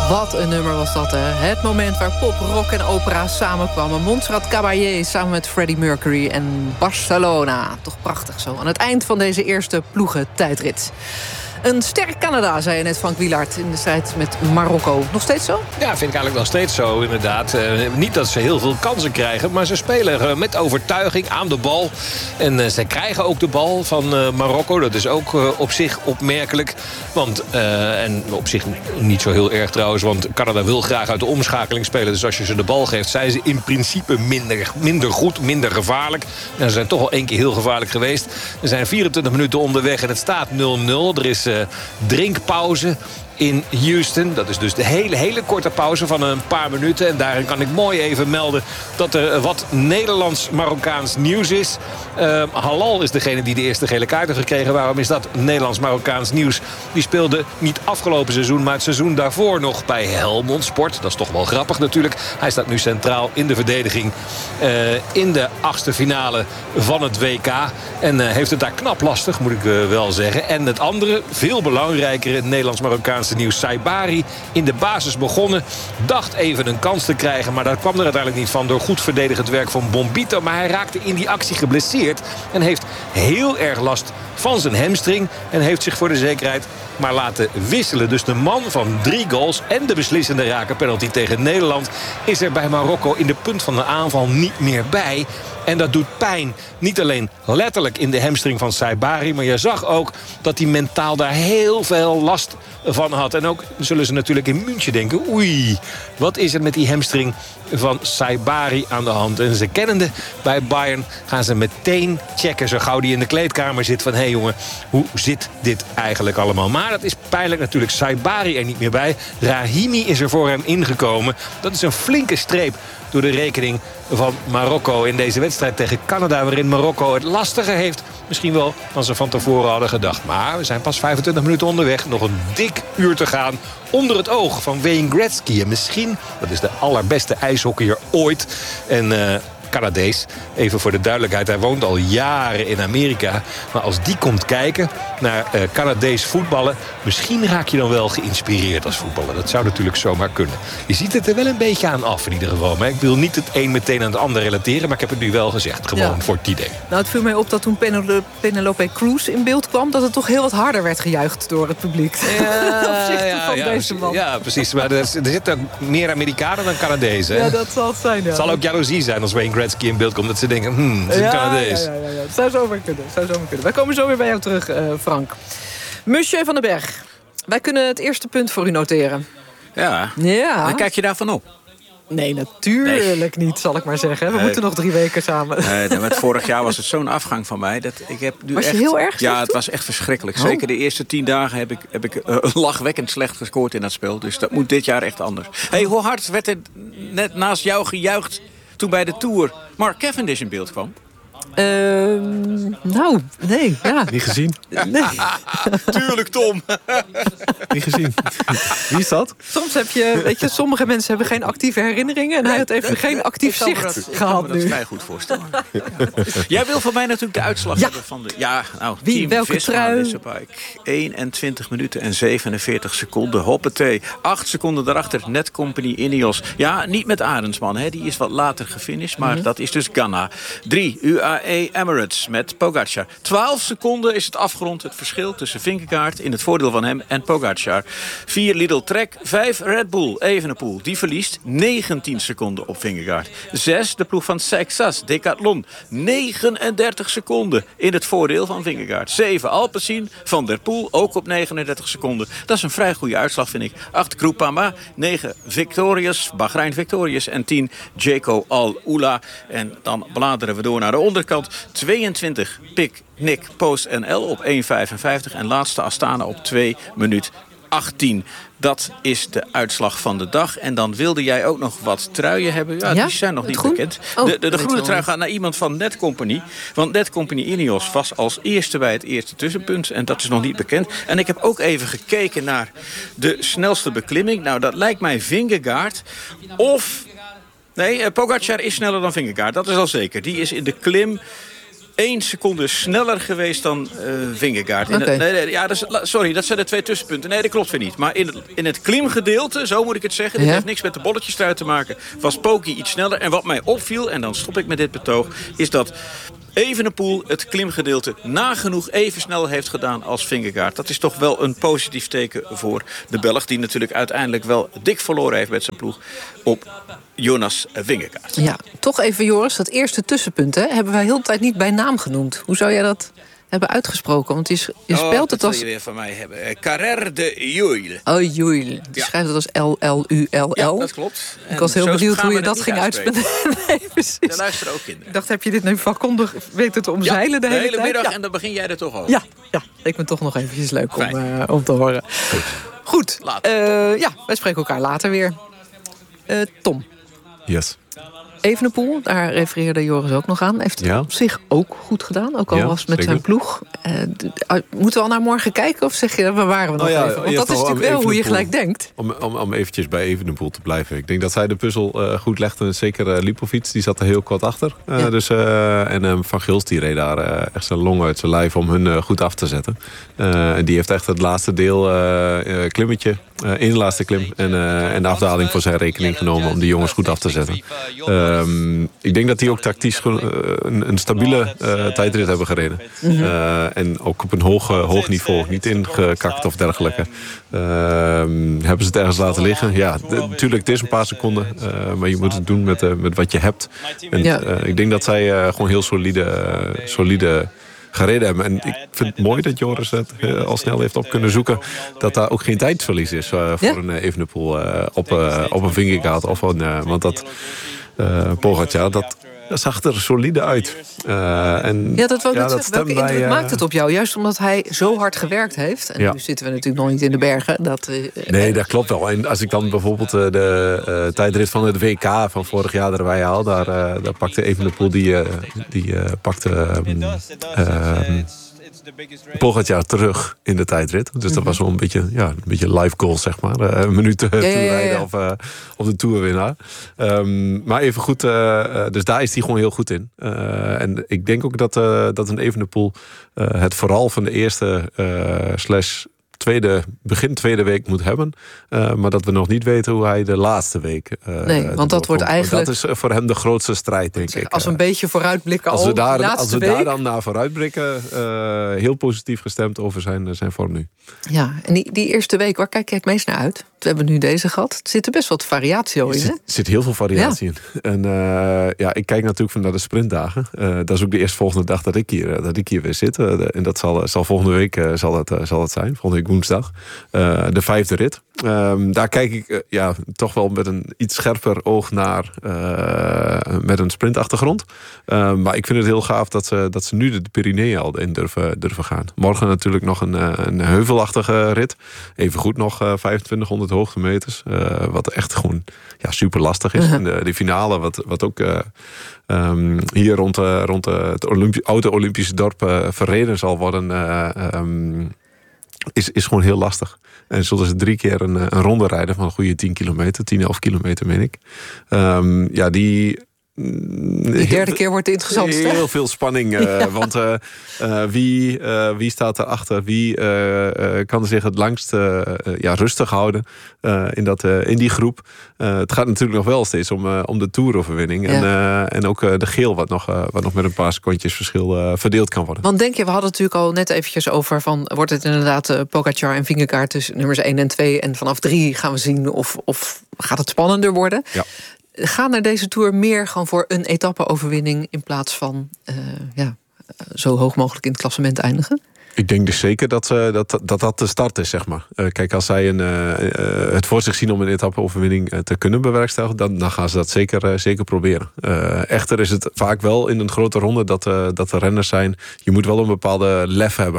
Wat een nummer was dat, hè? Het moment waar pop, rock en opera samenkwamen. Montserrat Caballé samen met Freddie Mercury en Barcelona. Toch prachtig zo, aan het eind van deze eerste ploegentijdrit. Een sterk Canada, zei je net, Frank Wielaert, in de strijd met Marokko. Nog steeds zo? Ja, vind ik eigenlijk nog steeds zo, inderdaad. Niet dat ze heel veel kansen krijgen, maar ze spelen met overtuiging aan de bal. En ze krijgen ook de bal van Marokko. Dat is ook op zich opmerkelijk. En op zich niet zo heel erg trouwens, want Canada wil graag uit de omschakeling spelen. Dus als je ze de bal geeft, zijn ze in principe minder goed, minder gevaarlijk. En ze zijn toch al 1 keer heel gevaarlijk geweest. Er zijn 24 minuten onderweg en het staat 0-0. Er is drinkpauze in Houston. Dat is dus de hele korte pauze van een paar minuten. En daarin kan ik mooi even melden dat er wat Nederlands-Marokkaans nieuws is. Halal is degene die de eerste gele kaart heeft gekregen. Waarom is dat Nederlands-Marokkaans nieuws? Die speelde niet afgelopen seizoen, maar het seizoen daarvoor nog bij Helmond Sport. Dat is toch wel grappig natuurlijk. Hij staat nu centraal in de verdediging in de 8e finale van het WK. En heeft het daar knap lastig, moet ik wel zeggen. En het andere, veel belangrijkere Nederlands-Marokkaans nieuws. Saibari in de basis begonnen. Dacht even een kans te krijgen, maar dat kwam er uiteindelijk niet van door goed verdedigend werk van Bombito. Maar hij raakte in die actie geblesseerd en heeft heel erg last van zijn hamstring. En heeft zich voor de zekerheid maar laten wisselen. Dus de man van 3 goals en de beslissende rakenpenalty tegen Nederland is er bij Marokko in de punt van de aanval niet meer bij. En dat doet pijn. Niet alleen letterlijk in de hamstring van Saibari, maar je zag ook dat hij mentaal daar heel veel last van had. En ook zullen ze natuurlijk in München denken, oei, wat is er met die hamstring van Saibari aan de hand? En ze kennende bij Bayern gaan ze meteen checken, zo gauw die in de kleedkamer zit, van hé jongen, hoe zit dit eigenlijk allemaal? Maar dat is pijnlijk natuurlijk. Saibari er niet meer bij. Rahimi is er voor hem ingekomen. Dat is een flinke streep door de rekening van Marokko in deze wedstrijd tegen Canada, waarin Marokko het lastiger heeft misschien wel dan ze van tevoren hadden gedacht. Maar we zijn pas 25 minuten onderweg. Nog een dik uur te gaan onder het oog van Wayne Gretzky. En misschien, dat is de allerbeste ijshockeyer ooit. En Canadees, even voor de duidelijkheid, hij woont al jaren in Amerika. Maar als die komt kijken naar Canadees voetballen, misschien raak je dan wel geïnspireerd als voetballer. Dat zou natuurlijk zomaar kunnen. Je ziet het er wel een beetje aan af in ieder geval. Maar ik wil niet het een meteen aan het ander relateren, maar ik heb het nu wel gezegd. Gewoon voor het idee. Nou, het viel mij op dat toen Penelope Cruz in beeld kwam, dat het toch heel wat harder werd gejuicht door het publiek. Deze man. Ja, precies. Maar er zitten meer Amerikanen dan Canadezen. Ja, dat zal het zijn. Ja. Het zal ook jaloezie zijn als Wayne Gretzky in beeld komt, dat ze denken, het is een Canadees. Ja. Het zou zomaar kunnen. Wij komen zo weer bij jou terug, Frank. Monsieur van den Berg, wij kunnen het eerste punt voor u noteren. Ja. Dan kijk je daarvan op. Nee, natuurlijk niet, zal ik maar zeggen. We moeten nog 3 weken samen. Met vorig jaar was het zo'n afgang van mij. Dat ik heb nu was je heel erg? Ja, het was echt verschrikkelijk. Oh. Zeker de eerste 10 dagen heb ik lachwekkend slecht gescoord in dat spel. Dus dat moet dit jaar echt anders. Hey, hoe hard werd er net naast jou gejuicht toen bij de Tour Mark Cavendish in beeld kwam? Nee. Ja. Niet gezien? Nee. Tuurlijk, Tom. Niet gezien. Wie is dat? Soms heb je, weet je, sommige mensen hebben geen actieve herinneringen en hij had even geen actief zicht gehad nu. Dat is mij goed voorstellen. Jij wil van mij natuurlijk de uitslag hebben van de... Wie, welke trui? 21 minuten en 47 seconden. Hoppatee. 8 seconden daarachter. Netcompany Ineos. Ja, niet met Arendsman. Hè. Die is wat later gefinished. Maar dat is dus Ghana. 3 UAE Emirates met Pogacar. 12 seconden is het afgerond. Het verschil tussen Vingegaard in het voordeel van hem en Pogacar. 4 Lidl Trek. 5 Red Bull Evenepoel. Die verliest 19 seconden op Vingegaard. 6 de ploeg van Sexas Decathlon. 39 seconden in het voordeel van Vingegaard. 7 Alpecin van der Poel. Ook op 39 seconden. Dat is een vrij goede uitslag, vind ik. 8 Groupama. 9 Victorious. Bahrein Victorious. En 10 Jayco Al-Ula. En dan bladeren we door naar de onderkant. 22 Nick Post NL op 1,55. En laatste Astana op 2 minuut 18. Dat is de uitslag van de dag. En dan wilde jij ook nog wat truien hebben. Ja, die zijn nog niet bekend. De groene trui gaat naar iemand van Netcompany. Want Netcompany Ineos was als eerste bij het eerste tussenpunt. En dat is nog niet bekend. En ik heb ook even gekeken naar de snelste beklimming. Nou, dat lijkt mij Vingegaard. Of... Nee, Pogacar is sneller dan Vingegaard. Dat is al zeker. Die is in de klim 1 seconde sneller geweest dan Vingegaard. Sorry, dat zijn de 2 tussenpunten. Nee, dat klopt weer niet. Maar in het klimgedeelte, zo moet ik het zeggen... dit heeft niks met de bolletjes eruit te maken... was Pocci iets sneller. En wat mij opviel, en dan stop ik met dit betoog... is dat Evenepoel het klimgedeelte nagenoeg even snel heeft gedaan als Vingegaard. Dat is toch wel een positief teken voor de Belg... die natuurlijk uiteindelijk wel dik verloren heeft met zijn ploeg op Jonas Vingegaard. Ja, toch even Joris, dat eerste tussenpunt hebben wij heel de tijd niet bij naam genoemd. Hoe zou jij dat hebben uitgesproken? Want je spelt het als... Dat wil je weer van mij hebben. Carrère de Juil. Oh, Juil. Die schrijft het als L-L-U-L-L. Ja, dat klopt. Ik was heel benieuwd hoe je dat ging uitspreken. Nee, precies. Er luisteren ook kinderen. Ik dacht, heb je dit nu vakkondig weten te omzeilen de hele tijd? middag en dan begin jij er toch over. Ja, leek me toch nog eventjes leuk om te horen. Goed. Wij spreken elkaar later weer. Tom. Yes. Evenepoel, daar refereerde Joris ook nog aan. Heeft het op zich ook goed gedaan. Ook al was met zijn ploeg. Moeten we al naar morgen kijken? Of zeg je, waar waren we nog even? Want dat is natuurlijk wel hoe je gelijk denkt. Om eventjes bij Evenepoel te blijven. Ik denk dat zij de puzzel goed legde. Zeker Lipovic, die zat er heel kort achter. Van Gils, die reed daar echt zijn long uit zijn lijf... om hun goed af te zetten. Die heeft echt het laatste deel klimmetje... in de laatste klim en de afdaling voor zijn rekening genomen... om die jongens goed af te zetten. Ik denk dat die ook tactisch een stabiele tijdrit hebben gereden. En ook op een hoog niveau, niet ingekakt of dergelijke. Hebben ze het ergens laten liggen? Ja, natuurlijk, het is een paar seconden. Maar je moet het doen met wat je hebt. En ik denk dat zij gewoon heel solide gereden hebben. En ik vind het mooi dat Joris het al snel heeft op kunnen zoeken... dat daar ook geen tijdsverlies is voor een Evenepoel op een Vingegaard. Want dat Pogačar, dat zag er solide uit. Dat wou ik net zeggen. Welke indruk maakt het op jou? Juist omdat hij zo hard gewerkt heeft. En nu zitten we natuurlijk nog niet in de bergen. Nee, dat klopt wel. En als ik dan bijvoorbeeld de tijdrit van het WK van vorig jaar erbij haal... daar pakte Evenepoel die pakte Pogačar terug in de tijdrit. Dus dat was wel een beetje live goal, zeg maar. Een minuut toerijden of de toerwinnaar. Maar even goed, dus daar is hij gewoon heel goed in. En ik denk ook dat een Evenepoel het vooral van de eerste begin tweede week moet hebben. Maar dat we nog niet weten hoe hij de laatste week... want dat wordt eigenlijk... Dat is voor hem de grootste strijd, denk ik. Als we een beetje vooruitblikken als we daar dan naar vooruitblikken... heel positief gestemd over zijn vorm nu. Ja, en die eerste week, waar kijk je het meest naar uit? We hebben nu deze gehad. Er zit er best wat variatie in, hè? Er zit heel veel variatie in. En ik kijk natuurlijk naar de sprintdagen. Dat is ook de eerstvolgende dag dat ik hier weer zit. En dat zal volgende week zal het zijn. Volgende week woensdag. De 5e rit. Daar kijk ik toch wel met een iets scherper oog naar... met een sprintachtergrond. Maar ik vind het heel gaaf dat ze nu de Pyreneeën al in durven gaan. Morgen natuurlijk nog een heuvelachtige rit. Even goed nog 2500 hoogtemeters. Wat echt gewoon super lastig is. En de finale, wat ook hier rond het oude Olympische dorp verreden zal worden... Is gewoon heel lastig. En zullen ze 3 keer een ronde rijden van een goede 10 kilometer. 10, 11 kilometer, meen ik. Die derde keer wordt het interessant. Heel veel spanning. Want wie staat erachter? Wie kan zich het langst rustig houden in die groep? Het gaat natuurlijk nog wel steeds om de toeroverwinning. En ook de geel wat nog met een paar secondjes verschil verdeeld kan worden. Want denk je, we hadden het natuurlijk al net eventjes over... wordt het inderdaad Pogačar en Vingegaard tussen nummers 1 en 2... en vanaf 3 gaan we zien of gaat het spannender worden... Ja. Ga naar deze Tour meer gewoon voor een etappe-overwinning... in plaats van zo hoog mogelijk in het klassement eindigen? Ik denk dus zeker dat de start is, zeg maar. Kijk, als zij het voor zich zien om een etappe-overwinning te kunnen bewerkstelligen... dan gaan ze dat zeker proberen. Echter is het vaak wel in een grote ronde dat de renners zijn... je moet wel een bepaalde lef hebben.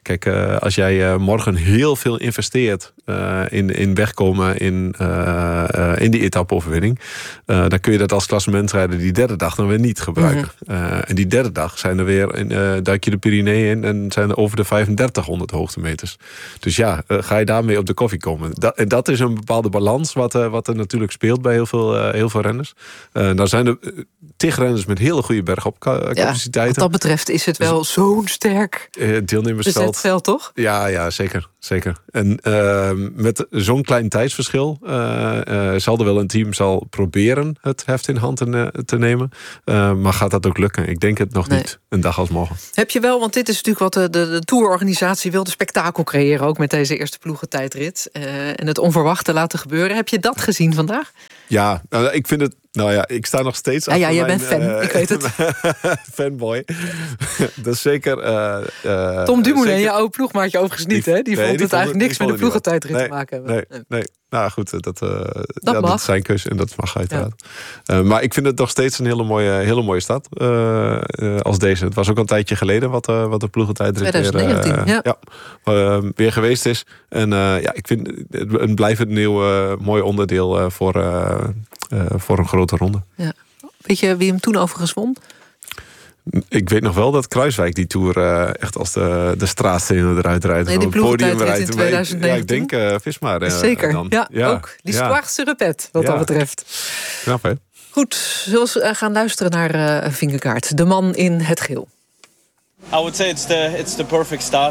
Kijk, als jij morgen heel veel investeert in wegkomen in die etappe-overwinning, dan kun je dat als klassementsrijder die derde dag dan weer niet gebruiken. En die derde dag zijn er weer duik je de Pyreneeën in en zijn er over de 3500 hoogtemeters. Dus ja, ga je daarmee op de koffie komen. Dat is een bepaalde balans wat er natuurlijk speelt bij heel veel renners. Dan zijn er tig renners met hele goede bergopcapaciteiten. Wat dat betreft is het wel zo'n sterk deelnemersveld, toch? Ja, zeker. En met zo'n klein tijdsverschil zal er wel een team proberen het heft in hand te nemen. Maar gaat dat ook lukken? Ik denk het nog niet, een dag als morgen. Heb je wel, want dit is natuurlijk wat de tourorganisatie wilde, spektakel creëren, ook met deze eerste ploegentijdrit. En het onverwachte laten gebeuren. Heb je dat gezien vandaag? Ja, ik vind het... Nou ja, ik sta nog steeds achter jij bent fan, ik weet het. Fanboy. Dat is zeker... Tom Dumoulin, je oude ploegmaatje overigens niet, hè? Die vond het eigenlijk niks met de ploegentijdrit te maken hebben. Nee. Nou goed, dat is zijn keuze en dat mag uiteraard. Ja. Maar ik vind het nog steeds een hele mooie stad als deze. Het was ook al een tijdje geleden wat de ploegentijdrit 2019, weer geweest is. En ik vind het blijft een nieuw mooi onderdeel voor een grote ronde. Ja. Weet je wie hem toen overigens won? Ik weet nog wel dat Kruiswijk die Tour echt als de straatstenen eruit rijdt. Nee, die ploegentijdrit in 2019. Ja, ik denk Visma. Zeker, dan. Ook. L'histoire se répète, wat dat betreft. Knap, hè? Goed, zullen we gaan luisteren naar Vingegaard, de man in het geel. I would say it's the perfect start.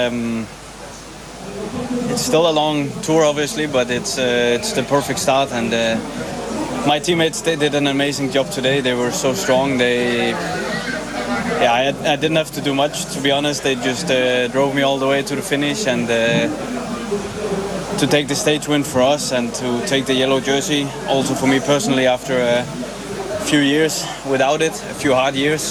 It's still a long tour, obviously, but it's the perfect start. And my teammates, they did an amazing job today. They were so strong. I didn't have to do much, to be honest. They just drove me all the way to the finish and to take the stage win for us and to take the yellow jersey. Also for me personally, after a few years without it, a few hard years,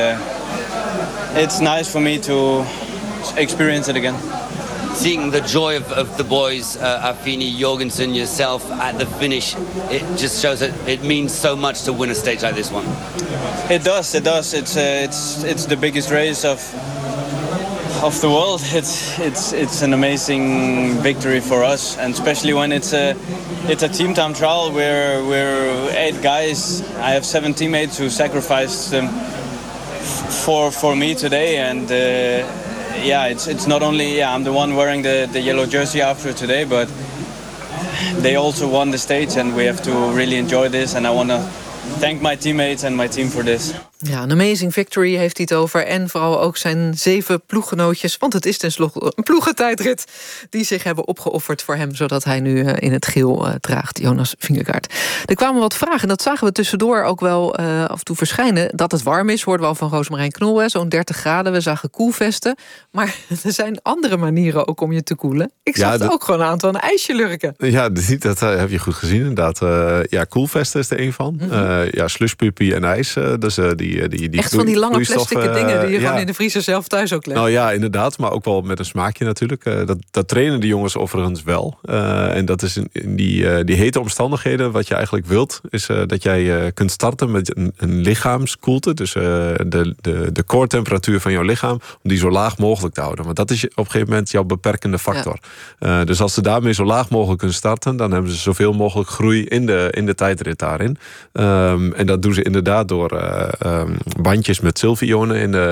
it's nice for me to experience it again. Seeing the joy of the boys, Affini, Jorgensen, yourself at the finish, it just shows that it means so much to win a stage like this one. It does. It's the biggest race of the world. It's an amazing victory for us, and especially when it's a team time trial where we're 8 guys. I have 7 teammates who sacrificed them for me today, and. It's not only I'm the one wearing the yellow jersey after today, but they also won the stage and we have to really enjoy this, and I want to thank my teammates and my team for this. Ja, een amazing victory heeft hij het over. En vooral ook zijn 7 ploeggenootjes. Want het is tenslotte een ploegentijdrit die zich hebben opgeofferd voor hem, zodat hij nu in het geel draagt, Jonas Vingegaard. Er kwamen wat vragen, dat zagen we tussendoor ook wel af en toe verschijnen. Dat het warm is, hoorden we al van Roosmarijn Knol, zo'n 30 graden. We zagen koelvesten. Maar er zijn andere manieren ook om je te koelen. Ik zag ook gewoon een aantal een ijsje lurken. Ja, dat heb je goed gezien inderdaad. Koelvesten is er een van. Slushpuppy en ijs. Dus die echt van die lange plastic dingen die je gewoon in de vriezer zelf thuis ook legt. Nou ja, inderdaad, maar ook wel met een smaakje natuurlijk. Dat trainen de jongens overigens wel. En dat is in die hete omstandigheden. Wat je eigenlijk wilt, is dat jij kunt starten met een lichaamskoelte. Dus de core temperatuur van jouw lichaam, om die zo laag mogelijk te houden. Want dat is op een gegeven moment jouw beperkende factor. Ja. Dus als ze daarmee zo laag mogelijk kunnen starten, dan hebben ze zoveel mogelijk groei in de tijdrit daarin. En dat doen ze inderdaad door bandjes met zilver-ionen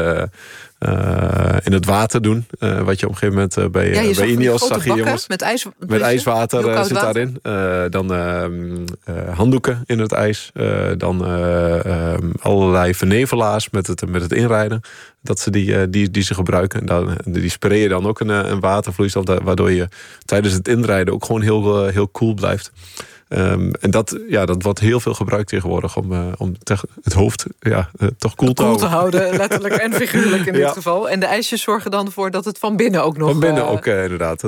in het water doen. Wat je op een gegeven moment bij Ineos zag je, jongens. Met ijswater zit daarin. Dan handdoeken in het ijs. Dan allerlei vernevelaars met het inrijden. Dat ze die ze gebruiken. En die sprayen dan ook een watervloeistof, waardoor je tijdens het inrijden ook gewoon heel cool blijft. En dat wordt heel veel gebruikt tegenwoordig om het hoofd toch koel te houden. Letterlijk en figuurlijk in dit geval. En de ijsjes zorgen dan ervoor dat het van binnen ook nog... Van binnen ook, inderdaad. Ja.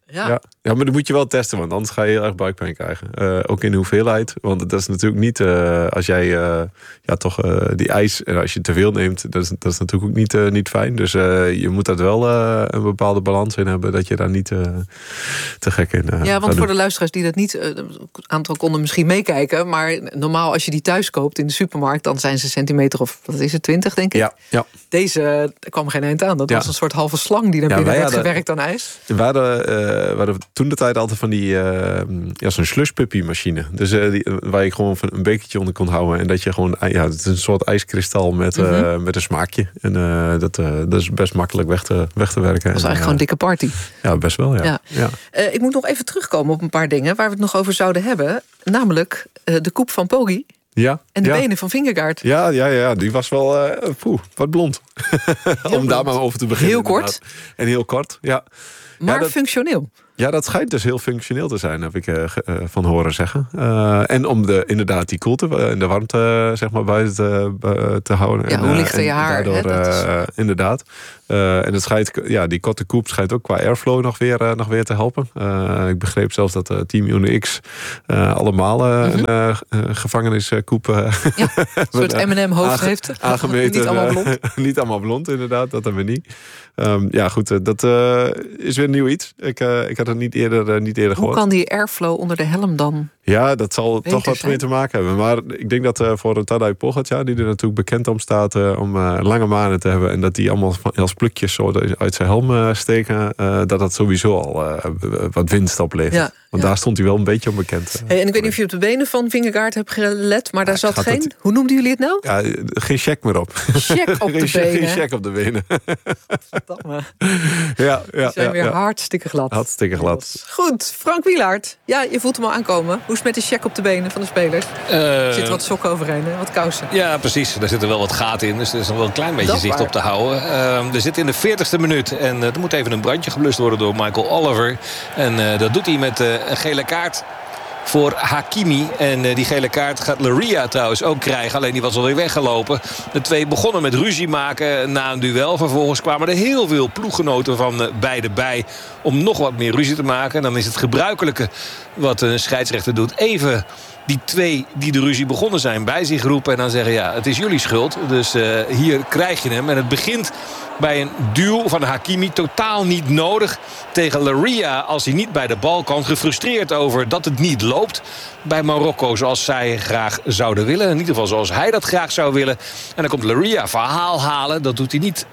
Ja, maar dat moet je wel testen, want anders ga je heel erg buikpijn krijgen. Ook in de hoeveelheid. Want dat is natuurlijk niet als jij die ijs, als je te veel neemt, dat is natuurlijk ook niet fijn. Dus je moet daar wel een bepaalde balans in hebben, dat je daar niet te gek in want voor de luisteraars die dat niet, een aantal konden misschien meekijken, maar normaal als je die thuis koopt in de supermarkt, dan zijn ze een centimeter of, wat is het, 20 denk ik? Ja. Deze, er kwam geen eind aan. Dat was een soort halve slang die naar binnen werd gewerkt aan ijs. We hadden toen de tijd altijd van die zo'n slushpuppy machine. Dus waar je gewoon een bekertje onder kon houden. En dat je gewoon, het is een soort ijskristal met een smaakje. En dat is best makkelijk weg te werken. Dat was eigenlijk gewoon een dikke party. Ja, best wel, ja. Ik moet nog even terugkomen op een paar dingen waar we het nog over zouden hebben. Namelijk de koep van Poggi. Ja, en de benen van Vingegaard. Ja, die was wel wat blond. Om daar maar over te beginnen. Heel kort. Inderdaad. En heel kort, ja. Maar functioneel. Ja, dat schijnt dus heel functioneel te zijn, heb ik van horen zeggen. En om inderdaad die koelte en de warmte zeg maar buiten te houden. Ja, hoe ligt je haar? Daardoor, inderdaad. En het schijnt, die korte koep schijnt ook qua airflow nog weer te helpen. Ik begreep zelfs dat Team UNIX allemaal een gevangeniskoep een soort M&M hoofd heeft. Aangemeten. Niet allemaal blond. Niet allemaal blond, inderdaad. Dat hebben we niet. Goed, dat is weer nieuw iets. Ik had het niet eerder gehoord. Hoe kan die airflow onder de helm dan? Ja, dat zal toch wat mee te maken hebben. Maar ik denk dat voor Tadej Pogačar, die er natuurlijk bekend om staat om lange manen te hebben, en dat die allemaal als plukjes zo uit zijn helm steken, dat sowieso al wat winst oplevert. Want daar stond hij wel een beetje om bekend. En ik weet niet of je op de benen van Vingegaard hebt gelet, maar daar zat geen... Hoe noemden jullie het nou? Ja, geen check meer op. Check op de benen. Geen check op de benen. Die zijn weer hartstikke glad. Hartstikke glad. Goed, Frank Wielaert. Ja, je voelt hem al aankomen. Hoe is het met de check op de benen van de spelers? Er zitten wat sokken overheen, hè? Wat kousen. Ja, precies. Daar zitten wel wat gaten in. Dus er is nog wel een klein beetje zicht op te houden. Er zit in de 40ste minuut. En er moet even een brandje geblust worden door Michael Oliver. En dat doet hij met een gele kaart voor Hakimi. En die gele kaart gaat Laria trouwens ook krijgen. Alleen die was alweer weggelopen. De twee begonnen met ruzie maken na een duel. Vervolgens kwamen er heel veel ploeggenoten van beide bij om nog wat meer ruzie te maken. En dan is het gebruikelijke wat een scheidsrechter doet. Even die twee die de ruzie begonnen zijn bij zich roepen. En dan zeggen, ja, het is jullie schuld. Dus hier krijg je hem. En het begint bij een duel van Hakimi. Totaal niet nodig tegen Laria als hij niet bij de bal kan. Gefrustreerd over dat het niet loopt bij Marokko zoals zij graag zouden willen. In ieder geval zoals hij dat graag zou willen. En dan komt Laria verhaal halen. Dat doet hij niet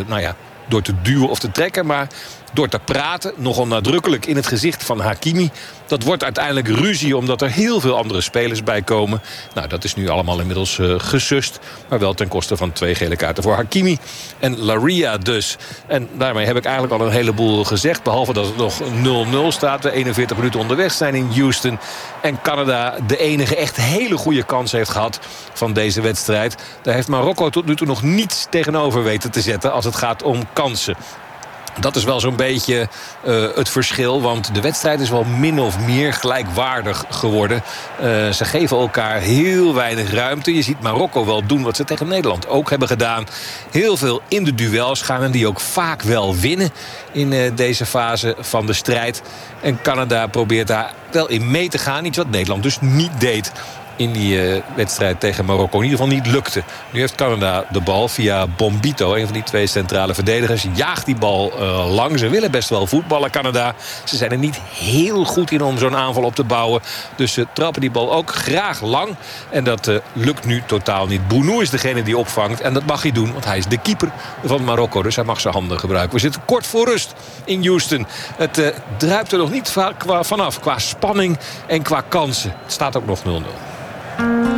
door te duwen of te trekken, maar door te praten, nogal nadrukkelijk in het gezicht van Hakimi. Dat wordt uiteindelijk ruzie, omdat er heel veel andere spelers bij komen. Nou, dat is nu allemaal inmiddels gesust. Maar wel ten koste van 2 gele kaarten voor Hakimi en Laria dus. En daarmee heb ik eigenlijk al een heleboel gezegd. Behalve dat het nog 0-0 staat. We 41 minuten onderweg zijn in Houston. En Canada de enige echt hele goede kans heeft gehad van deze wedstrijd. Daar heeft Marokko tot nu toe nog niets tegenover weten te zetten als het gaat om kansen. Dat is wel zo'n beetje het verschil. Want de wedstrijd is wel min of meer gelijkwaardig geworden. Ze geven elkaar heel weinig ruimte. Je ziet Marokko wel doen wat ze tegen Nederland ook hebben gedaan. Heel veel in de duels gaan. En die ook vaak wel winnen in deze fase van de strijd. En Canada probeert daar wel in mee te gaan. Iets wat Nederland dus niet deed in die wedstrijd tegen Marokko. In ieder geval niet lukte. Nu heeft Canada de bal via Bombito, een van die 2 centrale verdedigers. Jaagt die bal lang. Ze willen best wel voetballen, Canada. Ze zijn er niet heel goed in om zo'n aanval op te bouwen. Dus ze trappen die bal ook graag lang. En dat lukt nu totaal niet. Bounou is degene die opvangt. En dat mag hij doen, want hij is de keeper van Marokko. Dus hij mag zijn handen gebruiken. We zitten kort voor rust in Houston. Het druipt er nog niet vanaf qua spanning en qua kansen. Het staat ook nog 0-0.